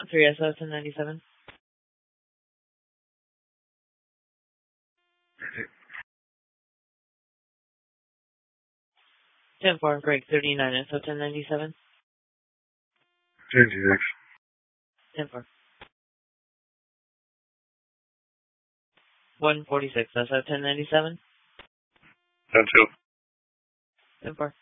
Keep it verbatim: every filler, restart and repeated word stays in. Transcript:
three S O ten ninety-seven. ten four, break thirty-nine S O ten ninety-seven. Change X. ten four. one forty-six S O ten ninety-seven. ten two. ten four.